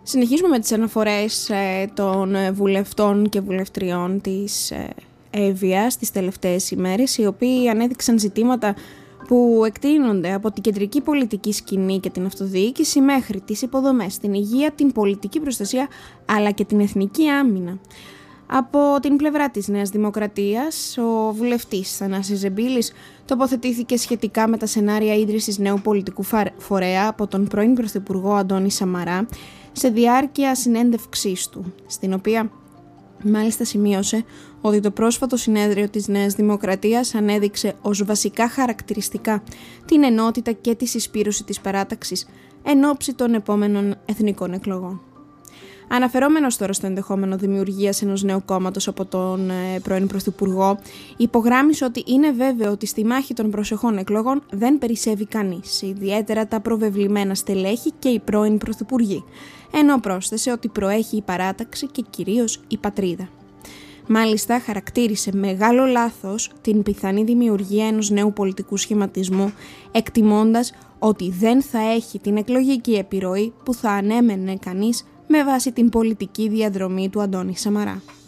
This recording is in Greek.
Συνεχίζουμε με τις αναφορές των βουλευτών και βουλευτριών της Εύβοιας τις τελευταίες ημέρες, οι οποίοι ανέδειξαν ζητήματα που εκτείνονται από την κεντρική πολιτική σκηνή και την αυτοδιοίκηση μέχρι τις υποδομές, την υγεία, την πολιτική προστασία αλλά και την εθνική άμυνα. Από την πλευρά της Νέας Δημοκρατίας, ο βουλευτής Θανάσης Ζεμπίλης τοποθετήθηκε σχετικά με τα σενάρια ίδρυσης νέου πολιτικού φορέα από τον πρώην Πρωθυπουργό Αντώνη Σαμαρά σε διάρκεια συνέντευξής του, στην οποία μάλιστα σημείωσε ότι το πρόσφατο συνέδριο της Νέας Δημοκρατίας ανέδειξε ως βασικά χαρακτηριστικά την ενότητα και τη συσπήρωση της παράταξης εν ώψη των επόμενων εθνικών εκλογών. Αναφερόμενος τώρα στο ενδεχόμενο δημιουργίας ενός νέου κόμματος από τον πρώην Πρωθυπουργό, υπογράμμισε ότι είναι βέβαιο ότι στη μάχη των προσεχών εκλογών δεν περισσεύει κανείς, ιδιαίτερα τα προβεβλημένα στελέχη και οι πρώην Πρωθυπουργοί, ενώ πρόσθεσε ότι προέχει η παράταξη και κυρίως η πατρίδα. Μάλιστα, χαρακτήρισε μεγάλο λάθος την πιθανή δημιουργία ενός νέου πολιτικού σχηματισμού, εκτιμώντας ότι δεν θα έχει την εκλογική επιρροή που θα ανέμενε κανείς με βάση την πολιτική διαδρομή του Αντώνη Σαμαρά.